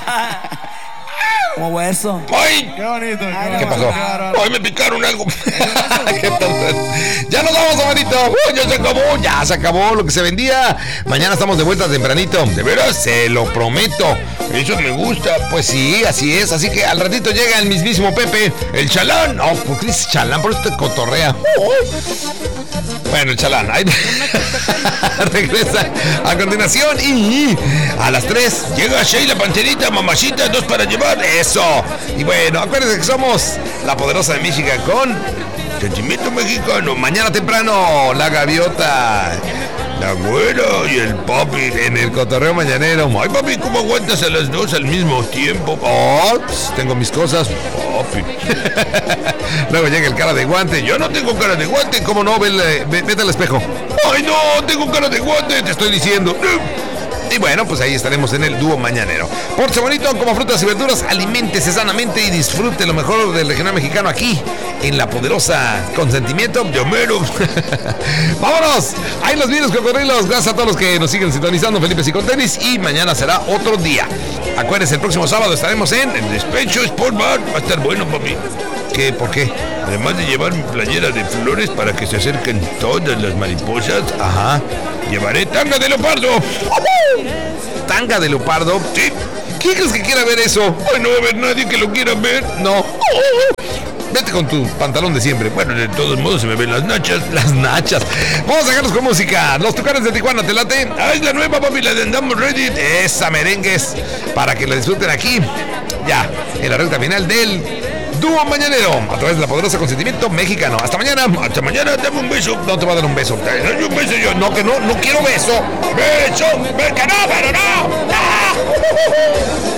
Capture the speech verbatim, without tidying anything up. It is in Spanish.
Como hueso. ¡Ay! Qué bonito. Qué, Ay, ¿Qué pasó? ¡Ay, me picaron algo! ¿Qué tal? Ya nos vamos, Amarito. Uy, ya se acabó, ya se acabó lo que se vendía. Mañana estamos de vuelta tempranito. De veras, se lo prometo. Eso me gusta. Pues sí, así es. Así que al ratito llega el mismísimo Pepe, el Chalán. No, ¿por qué dices Chalán? Por eso te cotorrea. Bueno, el Chalán. Ahí regresa a continuación. Y a las tres llega Sheila Panterita, mamacita, dos para llevar. Eso. Y bueno, acuérdense que somos la poderosa de Michigan con Sentimiento Mexicano. Mañana temprano, la gaviota, la güera y el papi en el cotorreo mañanero. Ay, papi, ¿cómo aguantas a las dos al mismo tiempo? Oh, pues, tengo mis cosas, papi. Luego llega el cara de guante. Yo no tengo cara de guante. ¿Cómo no? Vele, ve, vete al espejo. Ay, no, tengo cara de guante, te estoy diciendo. Y bueno, pues ahí estaremos en el dúo mañanero. Pórtese bonito, como frutas y verduras, aliméntese sanamente y disfrute lo mejor del regional mexicano aquí, en la poderosa Consentimiento de Homero. ¡Vámonos! Ahí los videos, cocodrilos. Gracias a todos los que nos siguen sintonizando, Felipe y con tenis. Y mañana será otro día. Acuérdense, el próximo sábado estaremos en el Despecho Sport Bar. Va a estar bueno, papi. ¿Qué? ¿Por qué? Además de llevar mi playera de flores para que se acerquen todas las mariposas. Ajá. Llevaré tanga de leopardo. ¿Tanga de leopardo? Sí. ¿Quién crees que quiera ver eso? Ay, no va a haber nadie que lo quiera ver. No. Vete con tu pantalón de siempre. Bueno, de todos modos se me ven las nachas. Las nachas. Vamos a sacarnos con música. Los Tucanes de Tijuana, ¿te late? Ah, es la nueva, papi, la de Andamos Ready. Esa merengues. Para que la disfruten aquí. Ya, en la recta final del dúo mañanero. A través de la poderosa Consentimiento Mexicano. Hasta mañana. Hasta mañana. Dame un beso. No te voy a dar un beso. Dame un beso yo. No, que no. No quiero beso. Beso. Que no, pero no. ¡Ah!